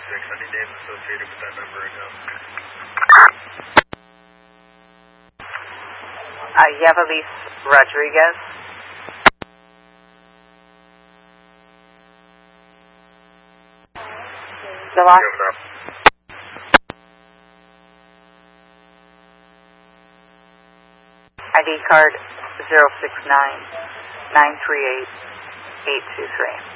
I need names associated with that number right now. Yavalis Rodriguez. The last. ID card 069-938-823.